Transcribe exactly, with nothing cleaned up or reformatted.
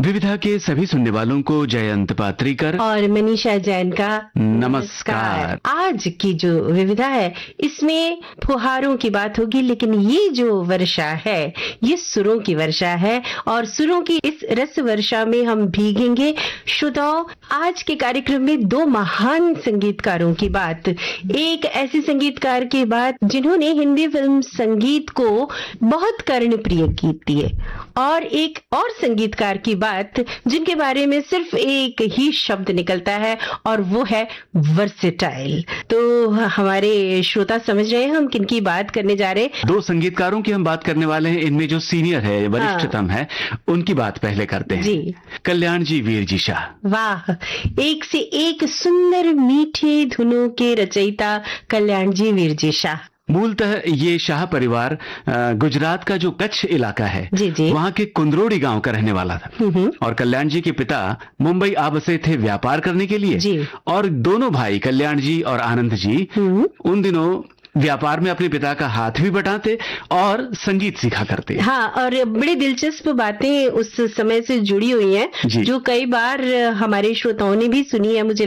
विविधा के सभी सुनने वालों को जयंत पात्रीकर और मनीषा जैन का नमस्कार। आज की जो विविधा है इसमें फुहारों की बात होगी, लेकिन ये जो वर्षा है ये सुरों की वर्षा है और सुरों की इस रस वर्षा में हम भीगेंगे। श्रोताओं, आज के कार्यक्रम में दो महान संगीतकारों की बात, एक ऐसे संगीतकार की बात जिन्होंने हिंदी फिल्म संगीत को बहुत कर्णप्रिय गीत दिए, और एक और संगीतकार की बात जिनके बारे में सिर्फ एक ही शब्द निकलता है और वो है वर्सेटाइल। तो हमारे श्रोता समझ रहे हैं हम किनकी बात करने जा रहे हैं। दो संगीतकारों की हम बात करने वाले हैं। इनमें जो सीनियर है, वरिष्ठतम है, उनकी बात पहले करते हैं जी। कल्याण जी वीर जी शाह। वाह, एक से एक सुंदर मीठे धुनों के रचयिता कल्याण जी वीर जी शाह। मूलतः ये शाह परिवार गुजरात का जो कच्छ इलाका है जी जी। वहाँ के कुंदरोड़ी गांव का रहने वाला था और कल्याण जी के पिता मुंबई आ बसे थे व्यापार करने के लिए जी। और दोनों भाई कल्याण जी और आनंद जी उन दिनों व्यापार में अपने पिता का हाथ भी बटाते और संगीत सीखा करते। हाँ, और बड़ी दिलचस्प बातें उस समय से जुड़ी हुई हैं जो कई बार हमारे श्रोताओं ने भी सुनी है। मुझे